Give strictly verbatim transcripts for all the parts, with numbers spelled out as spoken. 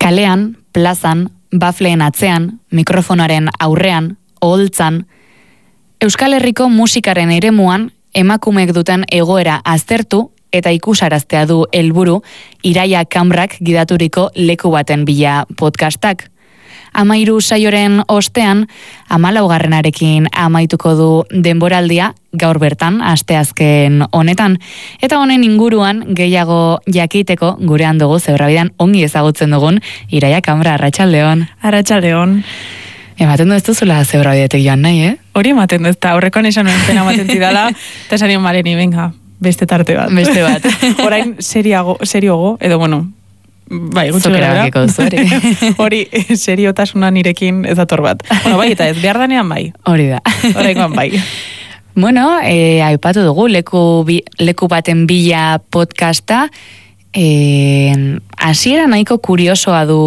Kalean, plazan, bafleen atzean, mikrofonaren aurrean, oholtzan, Euskal Herriko musikaren eremuan emakumeek duten egoera aztertu eta ikusaraztea du helburu Iraia Kamrak gidaturiko leku baten bila podcastak. Amairu saioren ostean, amalaugarrenarekin amaituko du denboraldia, gaur bertan, asteazken honetan. Eta honen inguruan gehiago jakiteko gurean dugu zebrabidean ongi ezagutzen dugun Iraia Kamra, arratsaldeon. Arratsaldeon. Ematen du ez duzula zebrabidetik joan nahi, eh? Hori ematen du ez da, horrekoan esan nuen pena ematen zidala, eta esan nion maleni, venga, beste tarte bat. Beste bat. Orain seriago, seriogo, edo bueno, bai, gutxo gara. Hori, seriotasuna nirekin ez dator bat. Bueno, bai, eta ez behar danean bai. Hori da. Horrekoan bai. Bueno, eh, aipatu dugu, leku, bi, leku baten bila podcasta, eh, hasiera nahiko kuriosoa du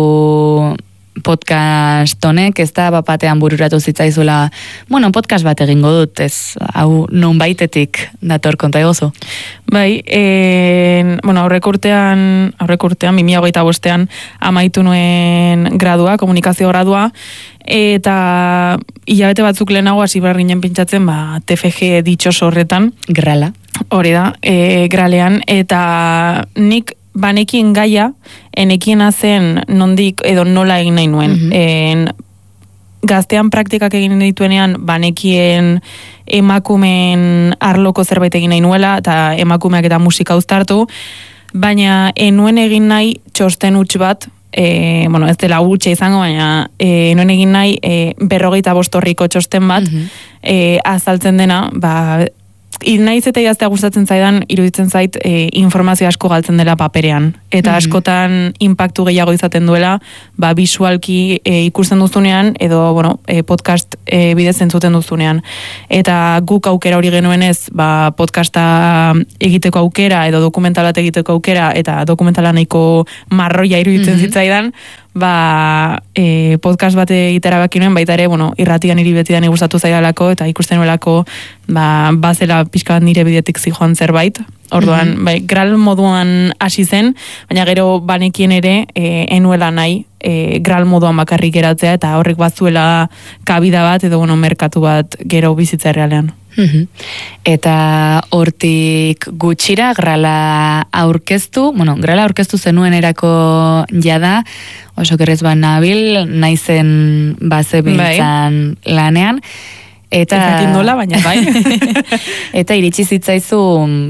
podcast honek, ez da bapatean bururatu zitzaizula, bueno, podcast bat egingo dut, ez, hau non baitetik dator konta egozu. Bai, en, bueno, aurrek urtean, aurrek urtean, bi mila hogeita bostean amaitu nuen gradua, komunikazio gradua, eta hilabete batzuk lehenago hasi behar ginen pintzatzen, ba, T F G ditxoso horretan. Grala. Hori da, e, gralean, eta nik banekien gaia, enekiena zen nondik edo nola egin nahi nuen. Mm-hmm. En, gaztean praktikak egin dituenean, banekien emakumeen arloko zerbait egin nahi nuela, eta emakumeak eta musika uztartu, baina enuen egin nahi txosten huts bat, e, bueno, ez dela hutsa izango, baina e, enuen egin nahi e, berrogeita bostorriko txosten bat, mm-hmm. e, azaltzen dena, ba, naiz eta idaztea gustatzen zaidan, iruditzen zait e, informazio asko galtzen dela paperean. Eta mm-hmm. askotan inpaktu gehiago izaten duela, ba, visualki e, ikusten duzunean, edo bueno, e, podcast e, bidez entzuten duzunean. Eta guk aukera hori genuenez, ba, podcasta egiteko aukera, edo dokumentalat egiteko aukera, eta dokumentala nahiko marroia iruditzen mm-hmm. zitzaidan, ba, e, podcast bat egitera bakinuen, baita ere, bueno, irratian hiri betidan gustatu zaidalako, eta ikusten nuelako, ba, bazela pixka bat nire bidetik zijoan zerbait. Orduan, mm-hmm. bai, gral moduan hasi zen, baina gero banekien ere, e, enuela nahi, e, gral moduan bakarrik geratzea, eta horrek bazuela kabida bat, edo, bueno, merkatu bat gero bizitza realean. Mm-hmm. Eta hortik gutxira grala aurkeztu, bueno, grala aurkeztu zenuen erako jada, oso kerrez ban nabil, naizen bazebiltzan bai. Lanean, eta ezakin nola, baina bai. Eta iritsi zitzaizu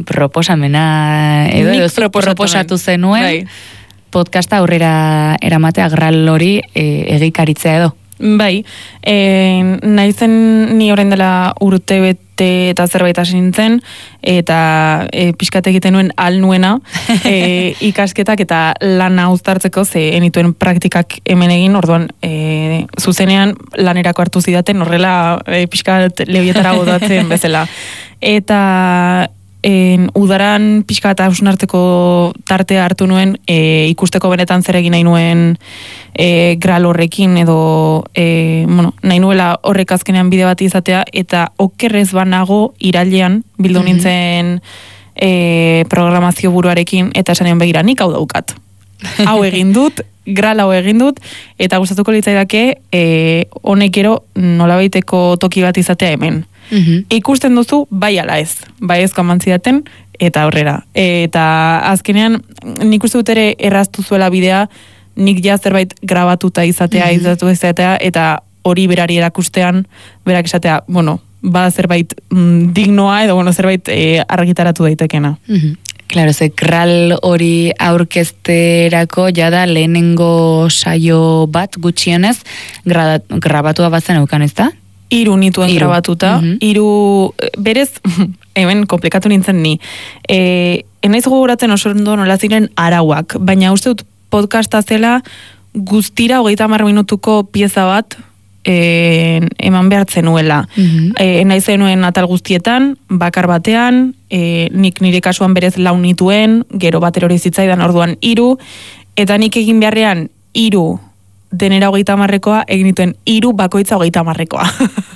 proposamena, edo, edo proposatu zenuen, bai. Podcasta aurrera eramatea gral hori e, egikaritzea edo. Bai, e, naizen ni orain dela urte bete eta zerbait hasi nintzen, eta e, pixkat egiten nuen al nuena e, ikasketak eta lana uztartzeko, ze enituen praktikak hemen egin, orduan e, zuzenean lanerako hartu zidaten, horrela e, pixkat lebietara godatzen bezala. Eta en, udaran pixka eta hausnartzeko tartea hartu nuen, e, ikusteko benetan zer egin nahi nuen e, gral horrekin, edo e, bueno, nahi nuela horrek azkenean bide bat izatea, eta okerrez banago irailean bildu mm-hmm. nintzen e, programazio buruarekin, eta esanean begira, nik hau daukat. Hau egin dut, gral hau egin dut, eta gustatuko litzaidake e, honekero nolabaiteko toki bat izatea hemen. Mm-hmm. Ikusten duzu, bai ala ez, bai ezko amantzidaten, eta aurrera. Eta azkenean, nik uste dut ere erraztu zuela bidea, nik ja zerbait grabatuta izatea, mm-hmm. izatu izatea, eta hori berari erakustean, berak esatea, bueno, bada zerbait mm, dignoa, edo bueno, zerbait e, argitaratu daitekena. Mm-hmm. Claro, ze gral hori aurkezterako jada lehenengo saio bat gutxienez gra, grabatua bazen eukan, ez da? Iru nituen Iru. grabatuta, mm-hmm. iru, berez, hemen komplikatu nintzen ni. E, enaiz gogoratzen oso ondo nola ziren arauak, baina uste dut podcasta zela guztira hogeita hamar minutuko pieza bat e, eman behartzen nuela. Mm-hmm. E, enaiz zenuen atal guztietan, bakar batean, e, nik nire kasuan berez lau nituen, gero bater hori zitzaidan orduan iru, eta nik egin beharrean iru denera hogeita hamarrekoa, egin dituen hiru bakoitza hogeita hamarrekoa.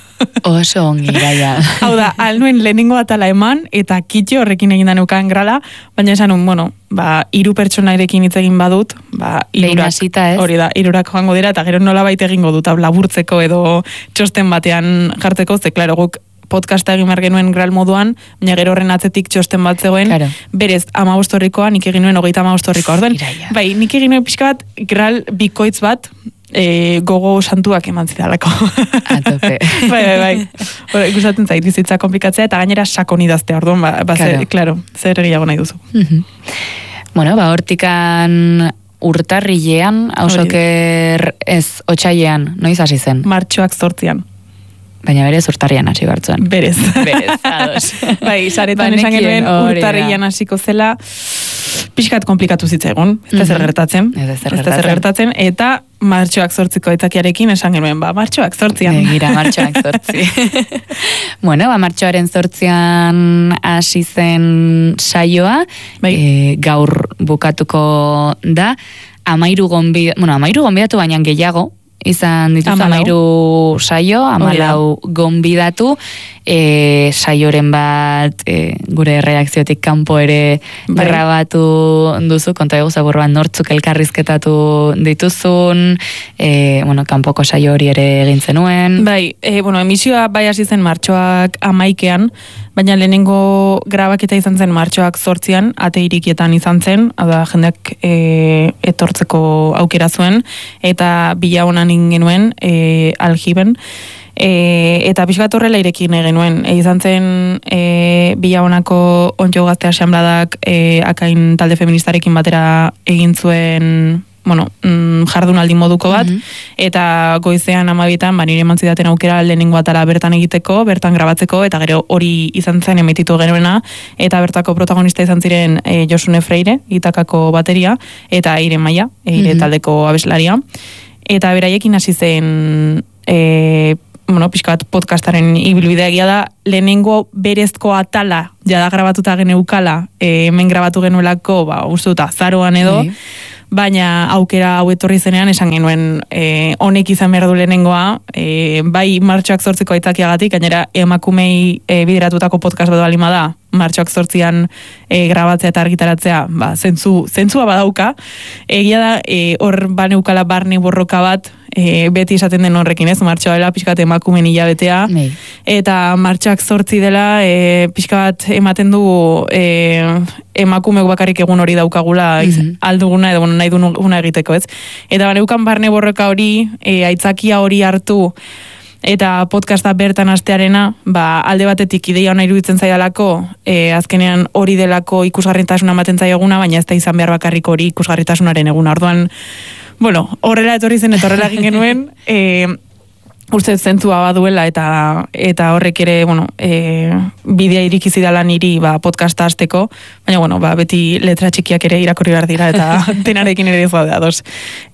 Oso ongi, gaia. Hau da, alnuen lehenengo atala eman, eta kitxo horrekin egin da neukan grala, baina esan un, bueno, ba, hiru pertsonairekin hitz egin badut, ba, irurak, hori da, irurak joango dira, eta gero nola baita egingo dut, laburtzeko edo txosten batean jartzeko, ze, klaro, guk podcasta egin behar genuen gral moduan, baina gero horren atzetik txosten bat zegoen, claro. Berez, amabostorrikoa, nik egin nuen hogeita amabostorrikoa, orden, bai, nik egin nuen pixka bat, gral bikoitz bat, E, gogo santuak eman zidalako. Atope. bai, bai, bai. Hora, ikusaten zait, bizitza komplikatzea, eta gainera sakon idaztea, orduan, ba, ba claro. Zer, claro, zer gehiago nahi duzu. Uh-huh. Bueno, ba, hortikan urtarrilean, hausoker ez, otsailean, noiz hasi zen? Martxoak zortzian. Baina berez urtarrian hasi bartzuan. Berez. Berez, ados. Bai, saretan esan genuen urtarrian hasiko zela, pixkat komplikatu zitzaigun, ez da zer gertatzen. Ez da zer gertatzen. zer gertatzen, eta martxoak zortziko aitzakiarekin esan genuen, ba, martxoak zortzian. Begira, martxoak zortzi. Bueno, ba, martxoaren zortzian hasi zen saioa, bai. E, gaur bukatuko da, amairu gonbidatu, bueno, amairu gonbidatu baina gehiago, izan dituz amairu saio, amalau gonbidatu, e, saioren bat e, gure reakziotik kanpo ere bai. Grabatu duzu, konta egu zaburroan nortzuk elkarrizketatu dituzun, e, bueno, kanpoko saio hori ere egin zenuen. Bai, e, bueno, emisioa bai hasi zen martxoak amaikean, baina lehenengo grabaketa izan zen martxoak zortzian, ate irikietan izan zen, hau da jendeak e, etortzeko aukera zuen, eta bila honan genuen e, aljiben, e, eta pixkat horrela irekin genuen. E, izan zen e, bila honako Ontxo Gazte Asanbladak e, akain talde feministarekin batera egin zuen bueno, mm, jardunaldi moduko bat, mm-hmm. eta goizean amabietan, ba, nire eman zidaten aukera lehenengo atala bertan egiteko, bertan grabatzeko, eta gero hori izan zen emititu genuena, eta bertako protagonista izan ziren e, Josune Freire, Itakako bateria, eta Iren Maia, Ire mm-hmm. taldeko abeslaria, eta beraiekin hasi zen e, bueno, pixka bat podcastaren ibilbidea egia da, lehenengo berezko atala jada grabatuta geneukala, e, hemen grabatu genuelako, ba, uste azaroan edo, mm. baina aukera hau etorri zenean esan genuen e, honek izan behar du lehenengoa, e, bai martxoak zortziko aitzakiagatik, gainera emakumei e, bideratutako podcast bat balima da, martxoak zortzian e, grabatzea eta argitaratzea, ba, zentzu, zentzua badauka, egia da, e, hor baneukala barne borroka bat, e, beti esaten den horrekin ez, martxoa dela pixkat emakumen hilabetea, nee. Eta martxoak zortzi dela, e, pixkat ematen du e, emakumeok bakarrik egun hori daukagula mm-hmm. alduguna, edo bueno, nahi duguna egiteko ez. Eta baneukan barne borroka hori, e, aitzakia hori hartu, eta podcasta bertan hastearena, ba, alde batetik ideia hona iruditzen zaidalako, e, azkenean hori delako ikusgarritasuna ematen zaioguna, baina ez da izan behar bakarrik hori ikusgarritasunaren eguna. Orduan, bueno, horrela etorri zen, eta horrela egin genuen, e, uste zentzua baduela, eta eta horrek ere, bueno, e, bidea irikizidalan niri ba, podcasta hasteko, baina, bueno, ba, beti letra txikiak ere irakurri behar dira, eta denarekin ere ez daude ados.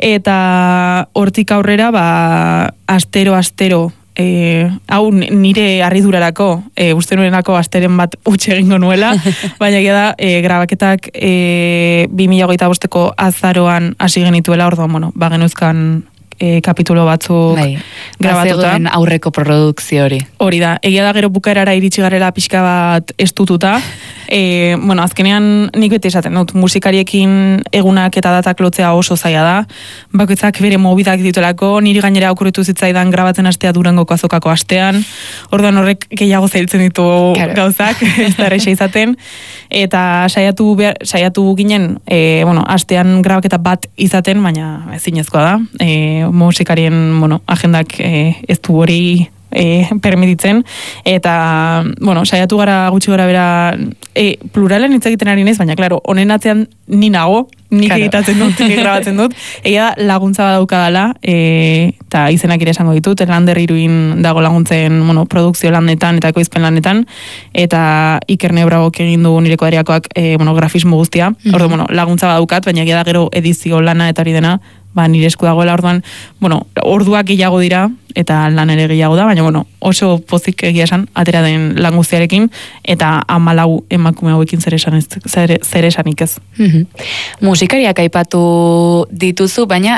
Eta hortik aurrera, ba, astero, astero, E, hau nire harridurarako, e, uste nuenako asteren bat utxe egingo nuela, baina gira da, e, grabaketak e, bi mila hogeita bosteko azaroan hasi genituela, orduan, bueno, ba genuzkan e, kapitulo batzuk bai, grabatuta. Bazegoen aurreko produkzio hori. Hori da, egia da gero bukaerara iritsi garela pixka bat estututa, e, bueno, azkenean nik beti esaten dut, musikariekin egunak eta datak lotzea oso zaila da, bakoitzak bere mobidak dituelako, niri gainera okurritu zitzaidan grabatzen astea Durangoko azokako astean, orduan horrek gehiago zailtzen ditu claro. gauzak, ez da erreixa izaten, eta saiatu, behar, saiatu ginen, e, bueno, astean grabaketa bat izaten, baina ezinezkoa da, e, musikarien, bueno, agendak e, ez du hori e, permititzen, eta, bueno, saiatu gara gutxi gara bera, e, pluralen hitz egiten ari naiz, baina, klaro, honen atzean ni nago, nik claro. egitatzen dut, nik grabatzen dut, egia laguntza badaukadala, e, eta izenak ere esango ditut, Lander Iruin dago laguntzen, bueno, produkzio lanetan eta ekoizpen lanetan, eta Iker Nebragok egin du nire kuadriakoak, e, bueno, grafismo guztia, mm-hmm. ordu, bueno, laguntza badaukat, baina egia da gero edizio lana eta hori dena, ba, nire esku dagoela, orduan, bueno, orduak gehiago dira, eta lan ere gehiago da, baina, bueno, oso pozik egia esan, atera den lan guztiarekin, eta hamalau emakume hauekin zer esan ez, zer, zer esanik ez. Mm-hmm. Musikariak aipatu dituzu, baina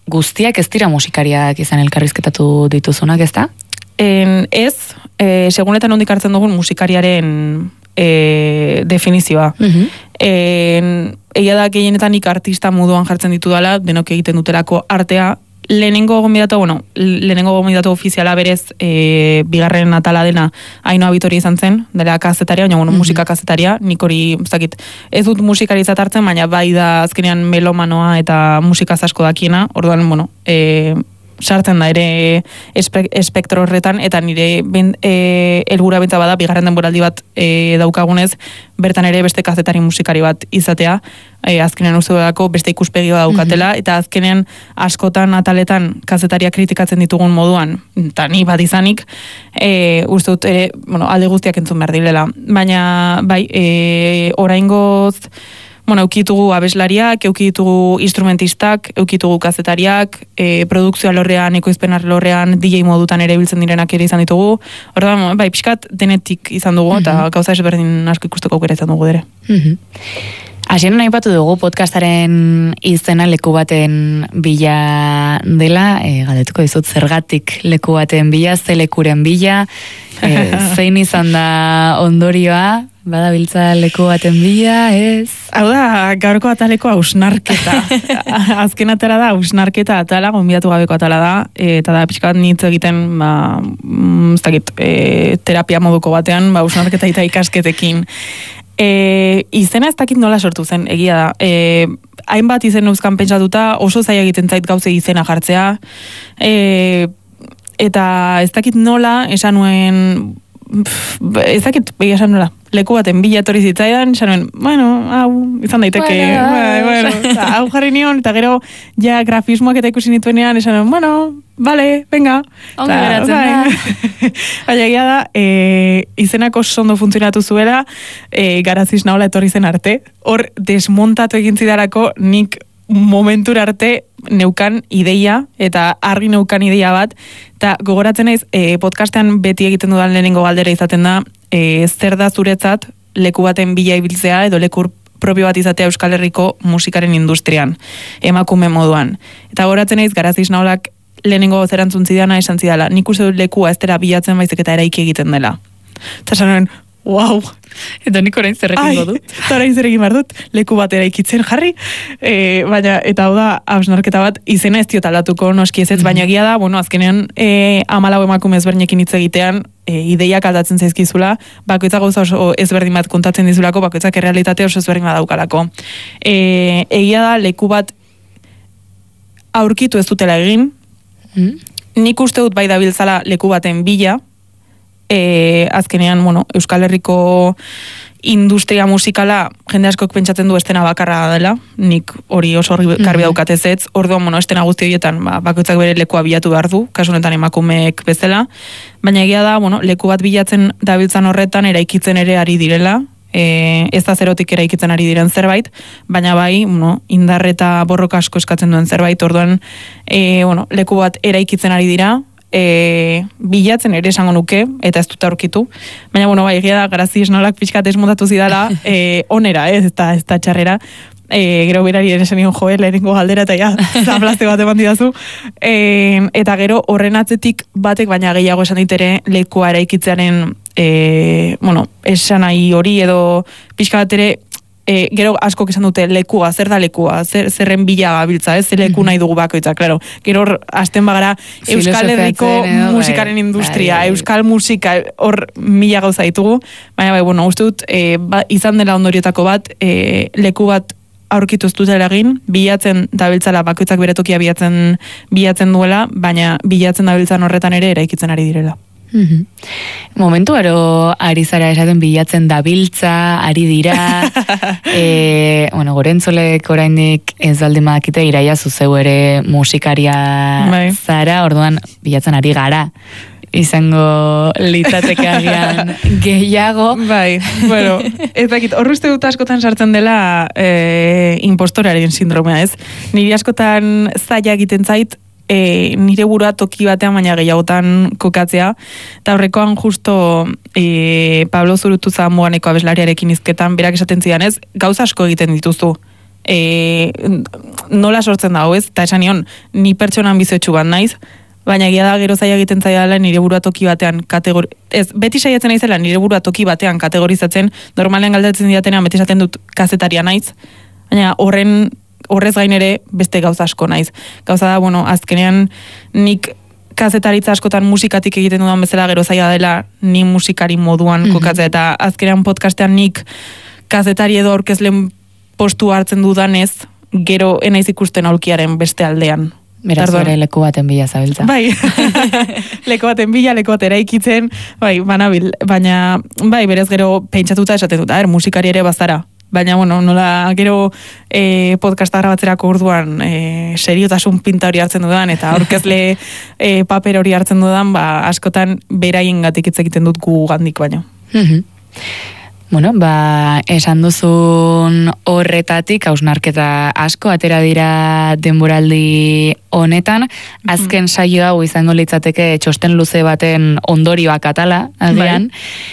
guztiak ez dira musikariak izan elkarrizketatu dituzunak, ez da? En, ez, e, segunetan hondik hartzen dugun musikariaren e, definizioa. Uh-huh. En, egia da gehienetan ik artista moduan jartzen ditu dela, denok egiten dutelako artea, lehenengo gonbidatu, bueno, lehenengo gonbidatu ofiziala berez e, bigarren atala dena Ainhoa Vitoria izan zen, dela kazetaria, baina bueno, mm-hmm. musika kazetaria, nik hori, zakit, ez dut musikarizat hartzen, baina bai da azkenean melomanoa eta musikaz asko dakiena, orduan, bueno, e, sartzen da ere espe, espektro horretan, eta nire ben, e, elgura bentsa bada, bigarren denboraldi bat e, daukagunez, bertan ere beste kazetari musikari bat izatea, e, azkenean uste dudako beste ikuspegi bat daukatela, mm-hmm. eta azkenean askotan ataletan kazetaria kritikatzen ditugun moduan, eta ni bat izanik, e, uste dut ere, bueno, alde guztiak entzun behar dilela. Baina, bai, e, oraingoz, bueno, eukitugu abeslariak, eukitugu instrumentistak, eukitugu kazetariak, e, produkzioa lorrean, ekoizpenar lorrean, D J modutan ere biltzen direnak ere izan ditugu. Orduan, bai, pixkat denetik izan dugu, mm-hmm. eta gauza ezberdin asko ikusteko aukera izan dugu dere. Mm-hmm. Hasieran aipatu dugu podcastaren izena leku baten bila dela, e, galdetuko dizut zergatik leku baten bila, ze lekuren bila, e, zein izan da ondorioa, badabiltza leku baten bila, ez? Hau da, gaurko ataleko hausnarketa. Azken atala da, hausnarketa atala, gonbidatu gabeko atala da, eta da pixkat nitz egiten, ba, ez dakit, e, terapia moduko batean, ba, hausnarketa eta ikasketekin. E, izena ez dakit nola sortu zen, egia da. E, hainbat izen euskan pentsatuta, oso zaila egiten zait gauze izena jartzea, e, eta ez dakit nola, esan nuen, pff, ez dakit, begia esan nola, leku baten bila etorri zitzaidan, esan nuen, bueno, hau, izan daiteke, bueno, bai, bueno, hau jarri nion, eta gero, ja, grafismoak eta ikusi nituenean, esan nuen, bueno, vale, venga. Ongi geratzen da. Baina egia da, e, izenako sondo funtzionatu zuela, e, Garaziz Naola etorri zen arte, hor desmontatu egin zidarako nik momentura arte neukan ideia, eta argi neukan ideia bat, eta gogoratzen naiz, e, podcastean beti egiten dudan lehenengo galdera izaten da, e, zer da zuretzat leku baten bila ibiltzea, edo lekur propio bat izatea Euskal Herriko musikaren industrian, emakume moduan. Eta gogoratzen naiz, Garaziz Naolak lehenengo zerantzun zidana esan zidala, nik uste dut lekua ez dela bilatzen baizik eta eraiki egiten dela. Eta esan wow! Eta nik orain zerrekin dut. Eta orain zerrekin behar dut, leku bat eraikitzen jarri, e, baina, eta hau da, hausnarketa bat, izena ez diot aldatuko, noski ez ez, mm-hmm. baina egia da, bueno, azkenean, e, amalau emakume ezberdinekin hitz egitean, e, ideiak aldatzen zaizkizula, bakoitza gauza oso ezberdin bat kontatzen dizulako, bakoitzak errealitate oso ezberdin bat daukalako. E, egia da, leku bat aurkitu ez dutela egin, mm. nik uste dut bai dabiltzala leku baten bila, E, azkenean, bueno, Euskal Herriko industria musikala jende askok pentsatzen du estena bakarra dela, nik hori oso garbi mm-hmm. daukatez ez, orduan, bueno, estena guzti horietan, ba, bakoitzak bere lekua bilatu behar du, kasu honetan emakumeek bezala, baina egia da, bueno, leku bat bilatzen dabiltzan horretan eraikitzen ere ari direla, e, ez da zerotik eraikitzen ari diren zerbait, baina bai, bueno, indar eta borroka asko eskatzen duen zerbait, orduan, e, bueno, leku bat eraikitzen ari dira, E, bilatzen ere esango nuke, eta ez dut aurkitu. Baina, bueno, bai, egia da, Garaziz Naolak pixkat esmontatu zidala, e, onera, ez, eta ez da txarrera. E, gero berari ere zen nion joe, lehenengo galdera, eta ja, zaplazte bat eman didazu. E, eta gero, horren atzetik batek, baina gehiago esan ditere, lekua eraikitzearen, e, bueno, esan nahi hori, edo pixka bat ere, E, gero asko esan dute lekua, zer da lekua, zer, zerren bila gabiltza, ez, zer leku nahi dugu bakoitza, claro. Gero hasten bagara Euskal Herriko musikaren industria, bai, Euskal musika, hor mila gauza ditugu, baina bai, bueno, uste dut, e, ba, izan dela ondoriotako bat, e, leku bat aurkitu ez dutela egin, bilatzen dabiltzala bakoitzak bere tokia bilatzen, bilatzen duela, baina bilatzen dabiltzan horretan ere eraikitzen ari direla. Mm-hmm. Momentu aro ari zara esaten bilatzen dabiltza, ari dira, e, bueno, gorentzolek oraindik ez baldin badakite Iraia zuzeu ere musikaria bai. Zara, orduan bilatzen ari gara. Izango litzateke agian gehiago. Bai, bueno, ez dakit, horre uste dut askotan sartzen dela e, impostoraren sindromea, ez? Niri askotan zaila egiten zait, E, nire burua toki batean baina gehiagotan kokatzea, eta horrekoan justo e, Pablo Zurutu Zamuaneko abeslariarekin izketan berak esaten zidan ez, gauza asko egiten dituzu e, nola sortzen da, ez? Eta esan nion, ni pertsona ambizioetsu bat naiz, baina egia da gero zaila egiten zaila nire burua toki batean kategori... Ez, beti saiatzen naizela nire burua toki batean kategorizatzen, normalean galdatzen diatenean beti esaten dut kazetaria naiz, baina horren horrez gain ere beste gauza asko naiz. Gauza da, bueno, azkenean nik kazetaritza askotan musikatik egiten dudan bezala gero zaila dela ni musikari moduan mm-hmm. kokatzea, eta azkenean podcastean nik kazetari edo aurkezlen postu hartzen dudanez, gero enaiz ikusten aulkiaren beste aldean. Beraz, ere leku baten bila zabiltza. Bai, leku baten bila, leku bat eraikitzen, bai, banabil, baina, bai, berez gero pentsatuta esaten dut, er, musikari ere bazara. Baina, bueno, nola gero e, podcasta grabatzerako orduan e, seriotasun pinta hori hartzen dudan, eta aurkezle e, paper hori hartzen dudan, ba, askotan beraien gatik hitz egiten dut gu gandik baino. Mm-hmm. Bueno, ba, esan duzun horretatik, hausnarketa asko, atera dira denboraldi honetan, azken saio hau izango litzateke txosten luze baten ondorioak atala, aldean,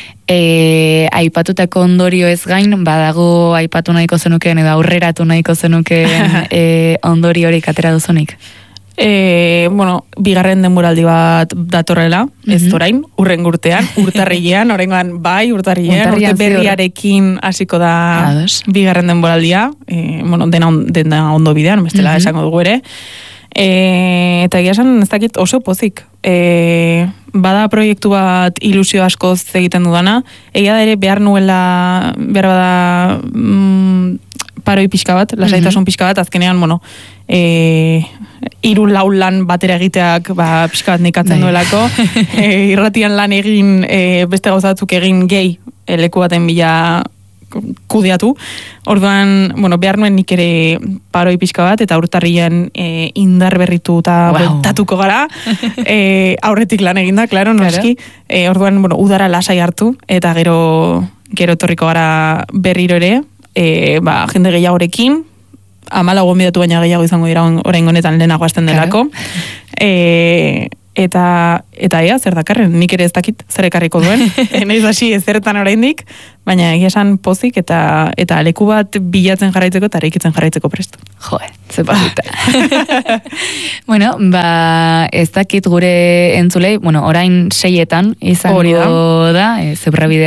e, aipatutako ondorio ez gain, badago aipatu nahiko zenukeen, edo aurreratu nahiko zenukeen e, ondorio horik atera duzunik? E, bueno, bigarren denboraldi bat datorrela, ez mm-hmm. orain, urren urtean, urtarrilean, oraingoan bai, urtarrilean, urte berriarekin hasiko da Ados. bigarren denboraldia, e, bueno, dena, on, dena ondo bidean, bestela mm-hmm. esango dugu ere, e, eta egia esan ez dakit oso pozik, e, bada proiektu bat ilusio askoz egiten dudana, egia da ere behar nuela, behar bada mm, paroi pixka bat, lasaitasun mm-hmm. pixka bat, azkenean, bueno, e, hiru lau lan batera egiteak ba, pixka bat nekatzen duelako. e, irratian lan egin, e, beste gauzatzuk egin gehi e, leku baten bila kudeatu. Orduan, bueno, behar nuen nik ere paroi pixka bat, eta urtarrian e, indar berritu eta wow. bueltatuko gara. e, aurretik lan eginda, klaro, noski. E, orduan, bueno, udara lasai hartu, eta gero, gero torriko gara berriro ere, e, ba, jende gehiagorekin, amala gonbidatu baina gehiago izango dira orain honetan lehenago hasten delako. E, eta eta ea, zer dakarren, nik ere ez dakit zer ekarriko duen. Naiz hasi ezertan oraindik, baina egia esan pozik eta eta leku bat bilatzen jarraitzeko eta eraikitzen jarraitzeko presto. Jo, ze polita. Bueno, ba, ez dakit gure entzulei, bueno, orain seietan izango da, da e, zebrabide